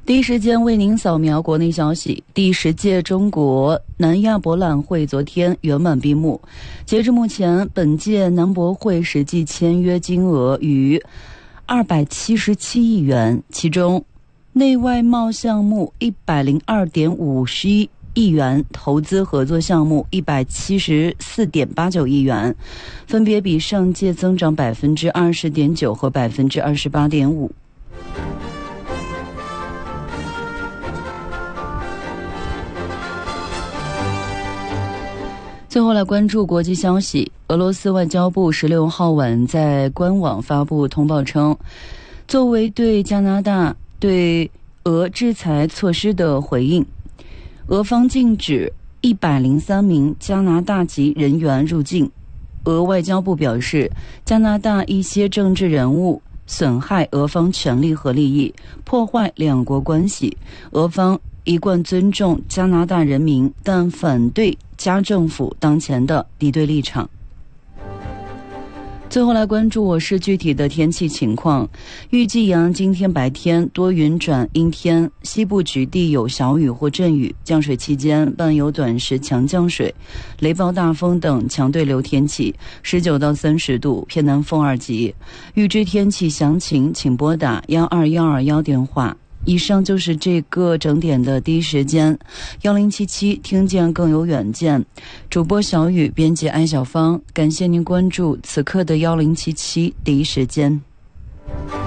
第一时间为您扫描国内消息。第10届中国南亚博览会昨天圆满闭幕。截至目前，本届南博会实际签约金额逾277亿元，其中内外贸项目102.51亿元，投资合作项目174.89亿元，分别比上届增长20.9%和28.5%。最后来关注国际消息。俄罗斯外交部16号晚在官网发布通报称，作为对加拿大对俄制裁措施的回应，俄方禁止103名加拿大籍人员入境。俄外交部表示，加拿大一些政治人物损害俄方权利和利益，破坏两国关系。俄方一贯尊重加拿大人民，但反对加政府当前的敌对立场。最后来关注我市具体的天气情况。预计阳今天白天多云转阴天，西部局地有小雨或阵雨，降水期间伴有短时强降水、雷暴大风等强对流天气，19到30度，偏南风2级。预知天气详情请拨打12121电话。以上就是这个整点的第一时间1077听见更有远见。主播小雨，编辑艾小芳，感谢您关注此刻的1077第一时间。